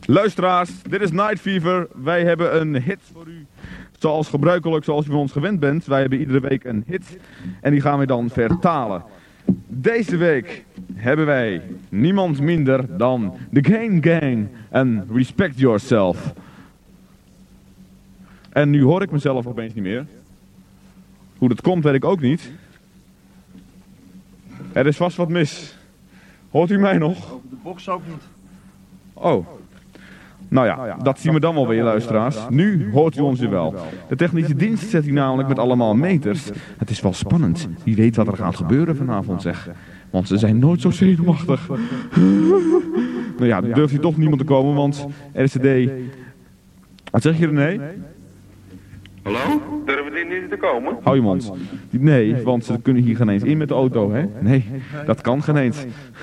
Luisteraars, dit is Night Fever. Wij hebben een hit voor u. Zoals gebruikelijk, zoals u van ons gewend bent. Wij hebben iedere week een hit. En die gaan we dan vertalen. Deze week hebben wij niemand minder dan The Gang Gang en Respect Yourself. En nu hoor ik mezelf opeens niet meer. Hoe dat komt weet ik ook niet. Er is vast wat mis. Hoort u mij nog? Over de box ook niet. Oh. Nou ja, dat zien we dan wel weer, luisteraars. Nu hoort u ons weer wel. De technische dienst zet u namelijk met allemaal meters. Het is wel spannend. Wie weet wat er gaat gebeuren vanavond, zeg. Want ze zijn nooit zo zenuwachtig. Nou ja, er durft hier toch niemand te komen, want RCD... Wat zeg je, René? Hallo? Durven die niet te komen? Hou je mond. Nee, want ze kunnen hier geen eens in met de auto, hè? Nee, dat kan geen eens.